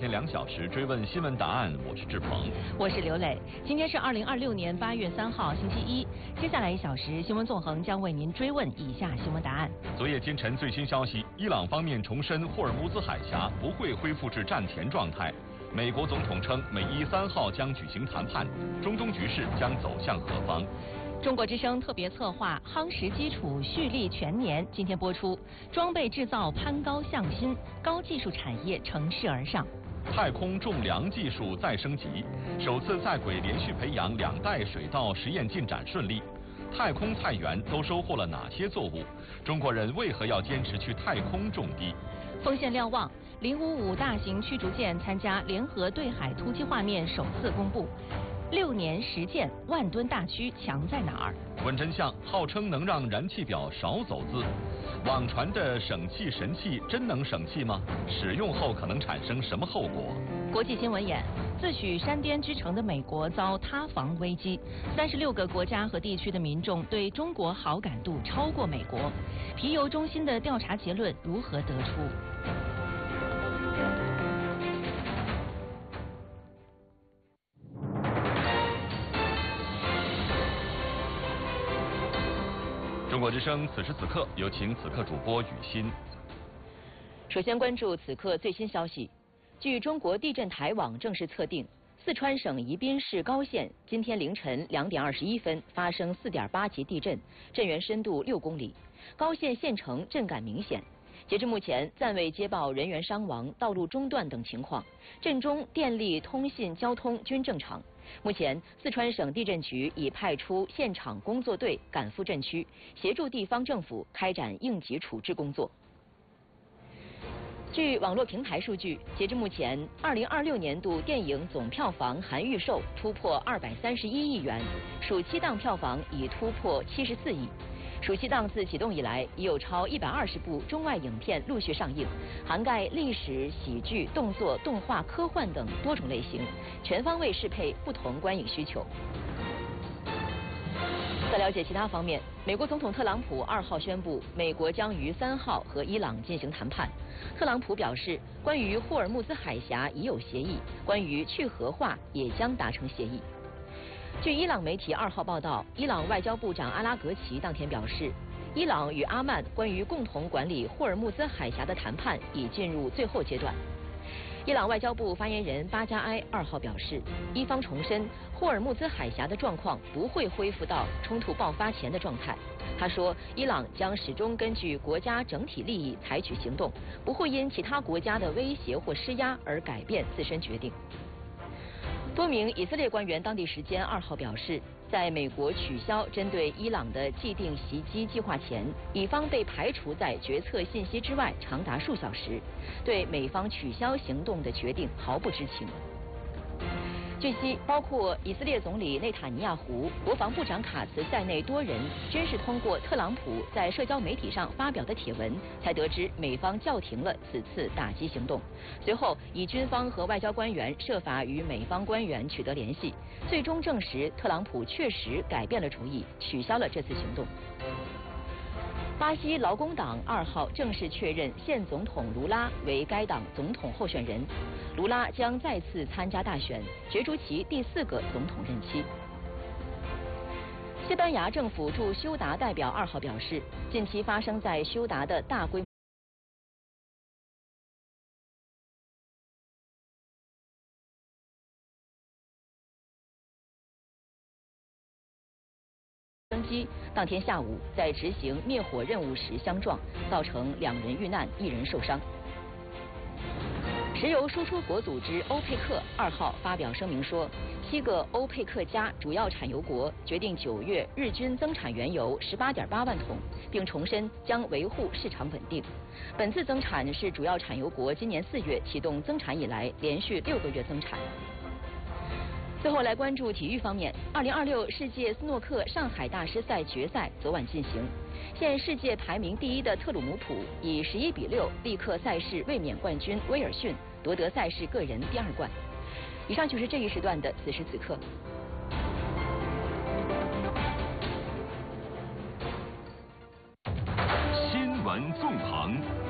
天2小时追问新闻答案，我是志鹏， 我是刘磊。今天是2026年8月3号，星期一。接下来1小时，新闻纵横将为您追问以下新闻答案。 昨夜今晨最新消息，伊朗方面重申霍尔木兹海峡不会恢复至战前状态。美国总统称，美伊3号将举行谈判，中东局势将走向何方？ 中国之声特别策划《夯实基础，蓄力全年》今天播出。装备制造攀高向新，高技术产业乘势而上。 太空种粮技术再升级，首次在轨连续培养2代水稻实验进展顺利。太空菜园都收获了哪些作物？中国人为何要坚持去太空种地？ 锋线瞭望，055大型驱逐舰参加联合对海突击画面首次公布。6年实践，万吨大驱强在哪儿？ 问真相，号称能让燃气表少走字。网传的省气神器真能省气吗？使用后可能产生什么后果？ 国际新闻眼，自诩山巅之城的美国遭塌房危机，36个国家和地区的民众对中国好感度超过美国。皮尤中心的调查结论如何得出？ 中国之声此时此刻，有请此刻主播雨欣。 首先关注此刻最新消息。据中国地震台网正式测定，四川省宜宾市高县今天凌晨2点21分发生4.8级地震，震源深度6公里，高县县城震感明显。截至目前，暂未接报人员伤亡、道路中断等情况，震中电力、通信、交通均正常。目前，四川省地震局已派出现场工作队赶赴震区，协助地方政府开展应急处置工作。据网络平台数据，截至目前，2026年度电影总票房含预售突破231亿元，暑期档票房已突破74亿。暑期档自启动以来，已有超120部中外影片陆续上映，涵盖历史、喜剧、动作、动画、科幻等多种类型，全方位适配不同观影需求。在了解其他方面，美国总统特朗普2号宣布，美国将于3号和伊朗进行谈判。特朗普表示，关于霍尔木兹海峡已有协议，关于去核化也将达成协议。据伊朗媒体2号报道，伊朗外交部长阿拉格齐当天表示，伊朗与阿曼关于共同管理霍尔木兹海峡的谈判已进入最后阶段。伊朗外交部发言人巴加埃2号表示，伊方重申霍尔木兹海峡的状况不会恢复到冲突爆发前的状态。他说，伊朗将始终根据国家整体利益采取行动，不会因其他国家的威胁或施压而改变自身决定。多名以色列官员当地时间2号表示，在美国取消针对伊朗的既定袭击计划前，以方被排除在决策信息之外长达数小时，对美方取消行动的决定毫不知情。据悉，包括以色列总理内塔尼亚胡、国防部长卡茨在内多人，均是通过特朗普在社交媒体上发表的帖文，才得知美方叫停了此次打击行动。随后，以军方和外交官员设法与美方官员取得联系，最终证实特朗普确实改变了主意，取消了这次行动。巴西劳工党2号正式确认现总统卢拉为该党总统候选人，卢拉将再次参加大选，角逐其第4个总统任期。西班牙政府驻休达代表2号表示，近期发生在休达的大规模登机当天下午在执行灭火任务时相撞，造成2人遇难，1人受伤。石油输出国组织欧佩克2号发表声明说，7个欧佩克加主要产油国决定9月日均增产原油18.8万桶，并重申将维护市场稳定。本次增产是主要产油国今年4月启动增产以来连续6个月增产。最后来关注体育方面，2026世界斯诺克上海大师赛决赛昨晚进行，现世界排名第1的特鲁姆普以11比6力克赛事卫冕冠军威尔逊，夺得赛事个人第2冠。以上就是这一时段的此时此刻。 新闻纵横。